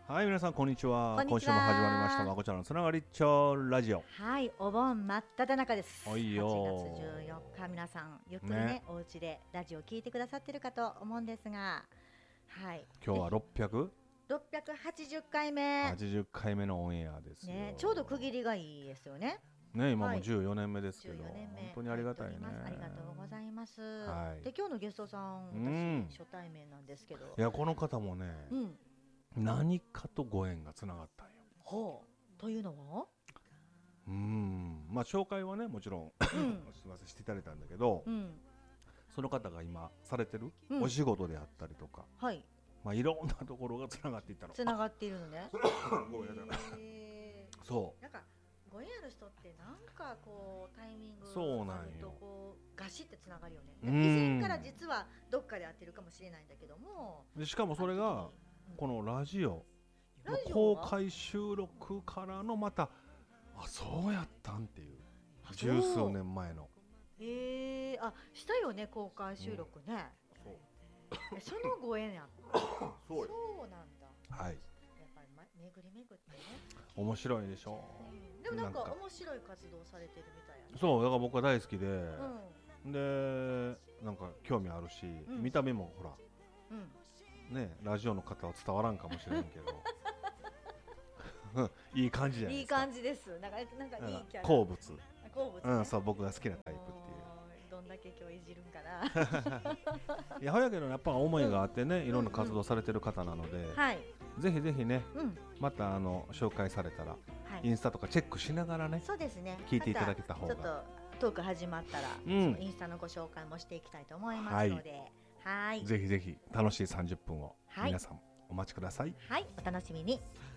はい、皆さんこんにちは。 こんにちは。 今週も始まりましたまこちゃんのつながりっちょラジオ。 はい、お盆真っ只中です。 おいよ 8月14日、皆さんゆっくりねお家でラジオ聞いてくださってるかと思うんですが、はい。 今日は680 680回目。 回目のオンエアですよ。 ね、ちょうど区切りがいいですよね。 ね、今もう14年目ですけど、 14年目本当にありがたいね。 ありがとうございます。 はい。 で、今日のゲストさん、私初対面なんですけど。 いや、この方もね、何かとご縁がつながったんよ。 ほう。というのは？ まあ紹介はね、もちろんすみませんしていただいたんだけど、その方が今されてるお仕事であったりとか、 はい。 まあいろんなところがつながっていったの。 つながっているのね。 ごめんなさい。そう。 なんかご縁ある人ってなんかこうタイミングそうなんよあるとこうガシってつながるよね。以前から実はどっかで会ってるかもしれないんだけども。 でしかもそれがこのラジオの公開収録からのまたそうやったんっていう十数年前の。 したよね公開収録ね。そのご縁やった。そうなんだ。 はい。 やっぱり巡り巡ってね。 面白いでしょ。 でもなんか面白い活動されてるみたいや。 そうだから僕は大好きで、でなんか興味あるし、見た目もほら、ねラジオの方は伝わらんかもしれんけど、いい感じじゃないですか。 いい感じです。なんかいいキャラ。 好物。そう僕が好きなタイプっていう。 どんだけ今日いじるんかな。 いやほやけどやっぱ思いがあってね、いろんな活動されてる方なので、ぜひぜひね、また紹介されたらインスタとかチェックしながらね、 そうですね、 聞いていただけた方が、 ちょっとトーク始まったらインスタのご紹介もしていきたいと思いますので、 ぜひぜひ楽しい30分を皆さんお待ちください。 はい、お楽しみに。